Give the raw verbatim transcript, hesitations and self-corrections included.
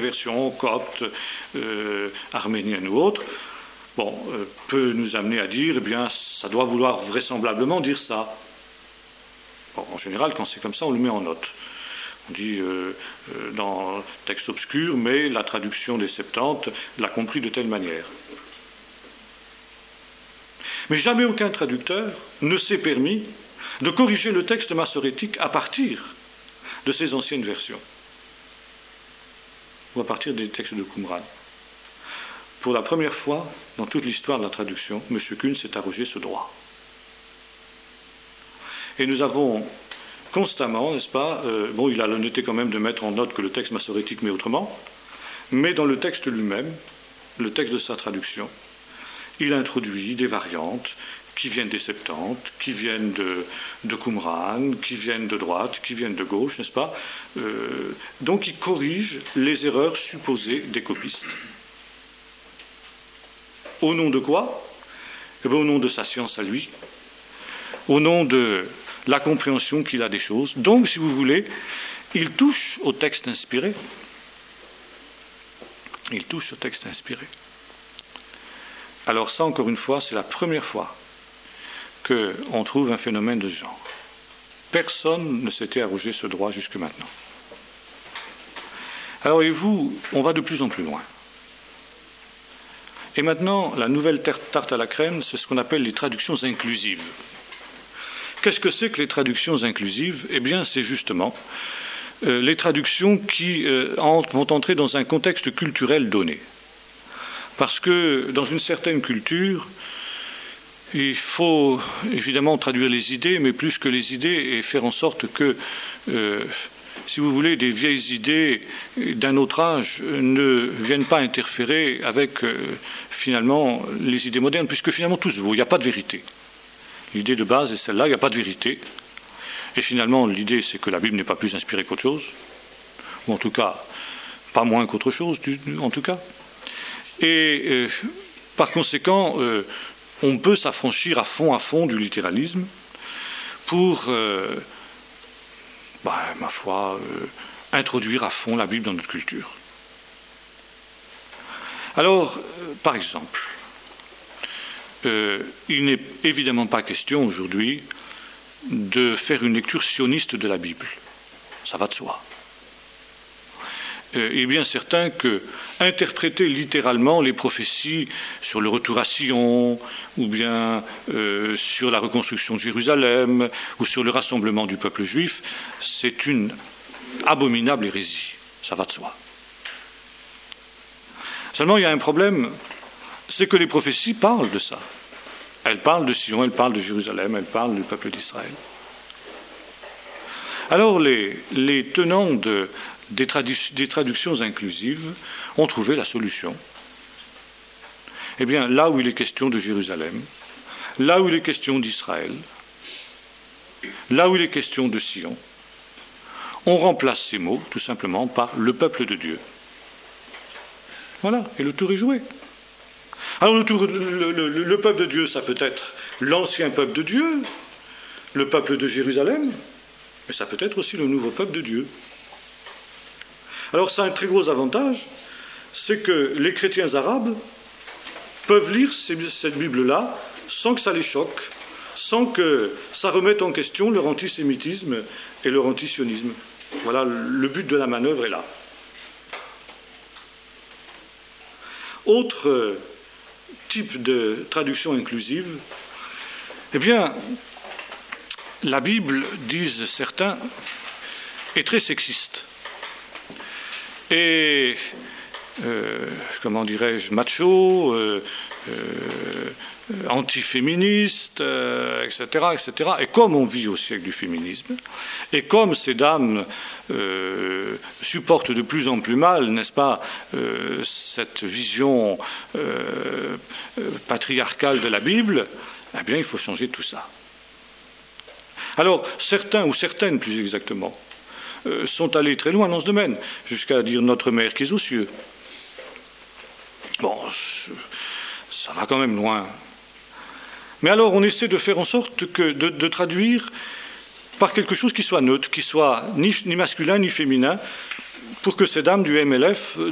version copte, euh, arménienne ou autre, bon, euh, peut nous amener à dire, eh bien, ça doit vouloir vraisemblablement dire ça. Bon, en général, quand c'est comme ça, on le met en note. On dit euh, euh, dans texte obscur, mais la traduction des Septante l'a compris de telle manière. Mais jamais aucun traducteur ne s'est permis de corriger le texte massorétique à partir de ces anciennes versions, ou à partir des textes de Qumran. Pour la première fois dans toute l'histoire de la traduction, M. Kuhn s'est arrogé ce droit. Et nous avons constamment, n'est-ce pas, euh, bon, il a l'honnêteté quand même de mettre en note que le texte massorétique met autrement, mais dans le texte lui-même, le texte de sa traduction, il introduit des variantes qui viennent des Septante, qui viennent de, de Qumran, qui viennent de droite, qui viennent de gauche, n'est-ce pas euh, Donc il corrige les erreurs supposées des copistes. Au nom de quoi eh bien, au nom de sa science à lui, au nom de la compréhension qu'il a des choses. Donc, si vous voulez, il touche au texte inspiré. Il touche au texte inspiré. Alors ça, encore une fois, c'est la première fois qu'on trouve un phénomène de ce genre. Personne ne s'était arrogé ce droit jusque maintenant. Alors, et vous, on va de plus en plus loin. Et maintenant, la nouvelle tarte à la crème, c'est ce qu'on appelle les traductions inclusives. Qu'est-ce que c'est que les traductions inclusives ? Eh bien, c'est justement euh, les traductions qui euh, vont entrer dans un contexte culturel donné. Parce que dans une certaine culture, il faut évidemment traduire les idées, mais plus que les idées, et faire en sorte que, euh, si vous voulez, des vieilles idées d'un autre âge ne viennent pas interférer avec, euh, finalement, les idées modernes, puisque finalement tout se vaut, il n'y a pas de vérité. L'idée de base est celle-là, il n'y a pas de vérité. Et finalement, l'idée, c'est que la Bible n'est pas plus inspirée qu'autre chose, ou en tout cas, pas moins qu'autre chose, en tout cas. Et euh, par conséquent, euh, on peut s'affranchir à fond, à fond du littéralisme pour, euh, bah, ma foi, euh, introduire à fond la Bible dans notre culture. Alors, euh, par exemple, euh, il n'est évidemment pas question aujourd'hui de faire une lecture sioniste de la Bible. Ça va de soi. Il est bien certain que interpréter littéralement les prophéties sur le retour à Sion, ou bien euh, sur la reconstruction de Jérusalem, ou sur le rassemblement du peuple juif, c'est une abominable hérésie. Ça va de soi. Seulement, il y a un problème, c'est que les prophéties parlent de ça. Elles parlent de Sion, elles parlent de Jérusalem, elles parlent du peuple d'Israël. Alors, les, les tenants de Des, tradu- des traductions inclusives ont trouvé la solution. Eh bien, là où il est question de Jérusalem, là où il est question d'Israël, là où il est question de Sion, on remplace ces mots tout simplement par le peuple de Dieu. Voilà, et le tour est joué. Alors le, tour, le, le, le peuple de Dieu, ça peut être l'ancien peuple de Dieu, le peuple de Jérusalem, mais ça peut être aussi le nouveau peuple de Dieu. Alors ça a un très gros avantage, c'est que les chrétiens arabes peuvent lire ces, cette Bible-là sans que ça les choque, sans que ça remette en question leur antisémitisme et leur antisionisme. Voilà, le but de la manœuvre est là. Autre type de traduction inclusive, eh bien, la Bible, disent certains, est très sexiste. Et, euh, comment dirais-je, macho, euh, euh, antiféministe, euh, et cetera, et cetera. Et comme on vit au siècle du féminisme, et comme ces dames euh, supportent de plus en plus mal, n'est-ce pas, euh, cette vision euh, patriarcale de la Bible, eh bien, il faut changer tout ça. Alors, certains, ou certaines plus exactement, euh, sont allés très loin dans ce domaine, jusqu'à dire notre mère qui est aux cieux. Bon, ça va quand même loin. Mais alors, on essaie de faire en sorte que de, de traduire par quelque chose qui soit neutre, qui soit ni, ni masculin ni féminin, pour que ces dames du M L F